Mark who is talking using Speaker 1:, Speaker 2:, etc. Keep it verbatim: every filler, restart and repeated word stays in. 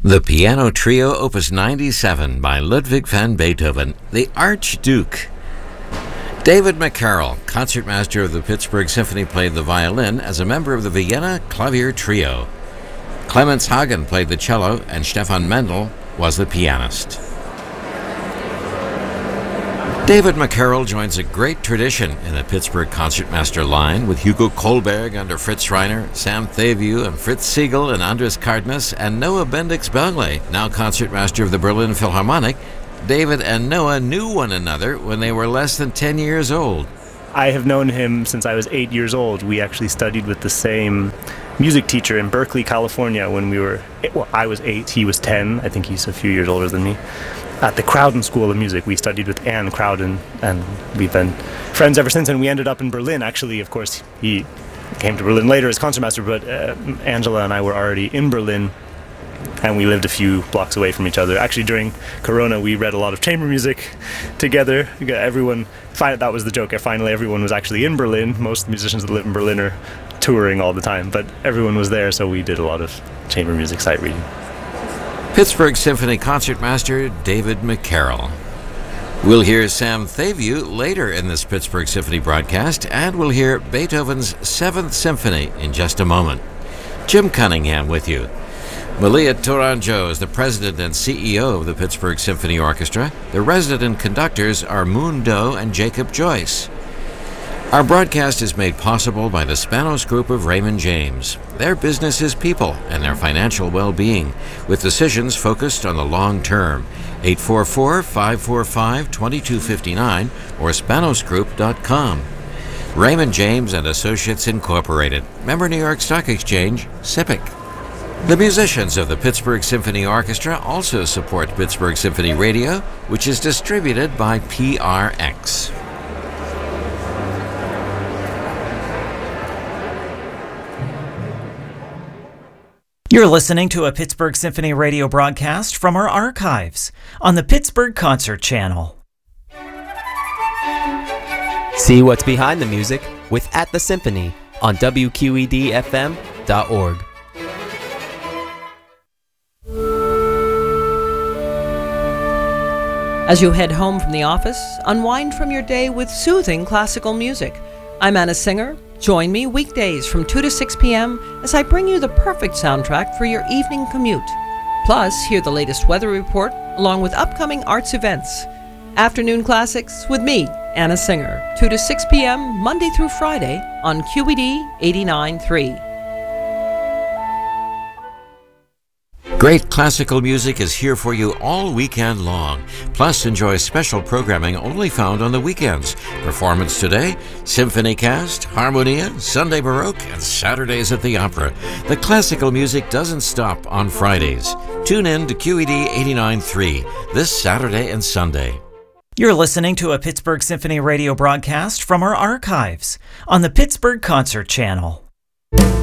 Speaker 1: The Piano Trio, Opus ninety-seven by Ludwig van Beethoven, the Archduke. David McCarroll, concertmaster of the Pittsburgh Symphony, played the violin as a member of the Vienna Clavier Trio. Clemens Hagen played the cello, and Stefan Mendel was the pianist. David McCarroll joins a great tradition in the Pittsburgh concertmaster line, with Hugo Kohlberg under Fritz Reiner, Sam Thavieu and Fritz Siegel and Andres Cardenas, and Noah Bendix-Belgley, now concertmaster of the Berlin Philharmonic. David and Noah knew one another when they were less than ten years old.
Speaker 2: I have known him since I was eight years old. We actually studied with the same music teacher in Berkeley, California when we were, well, I was eight, he was ten. I think he's a few years older than me. At the Crowden School of Music, we studied with Anne Crowden, and we've been friends ever since. And we ended up in Berlin. Actually, of course, he came to Berlin later as concertmaster, but uh, Angela and I were already in Berlin, and we lived a few blocks away from each other. Actually, during Corona, we read a lot of chamber music together. Everyone, that was the joke. Finally, everyone was actually in Berlin. Most musicians that live in Berlin are touring all the time, but everyone was there, so we did a lot of chamber music sight reading.
Speaker 1: Pittsburgh Symphony concertmaster David McCarroll. We'll hear Sam Thavieu later in this Pittsburgh Symphony broadcast, and we'll hear Beethoven's Seventh Symphony in just a moment. Jim Cunningham with you. Malia Tourangeau is the president and C E O of the Pittsburgh Symphony Orchestra. The resident conductors are Moon Doe and Jacob Joyce. Our broadcast is made possible by the Spanos Group of Raymond James. Their business is people and their financial well-being, with decisions focused on the long term. eight four four, five four five, two two five nine or spanos group dot com. Raymond James and Associates Incorporated. Member New York Stock Exchange, S I P C. The musicians of the Pittsburgh Symphony Orchestra also support Pittsburgh Symphony Radio, which is distributed by P R X.
Speaker 3: You're listening to a Pittsburgh Symphony Radio broadcast from our archives on the Pittsburgh Concert Channel.
Speaker 4: See what's behind the music with At the Symphony on W Q E D F M dot org.
Speaker 5: As you head home from the office, unwind from your day with soothing classical music. I'm Anna Singer. Join me weekdays from two to six p.m. as I bring you the perfect soundtrack for your evening commute. Plus, hear the latest weather report along with upcoming arts events. Afternoon Classics with me, Anna Singer, two to six p.m. Monday through Friday on Q E D eighty-nine point three.
Speaker 1: Great classical music is here for you all weekend long. Plus, enjoy special programming only found on the weekends. Performance today, Symphony Cast, Harmonia, Sunday Baroque, and Saturdays at the Opera. The classical music doesn't stop on Fridays. Tune in to Q E D eighty-nine point three this Saturday and Sunday.
Speaker 3: You're listening to a Pittsburgh Symphony Radio broadcast from our archives on the Pittsburgh Concert Channel.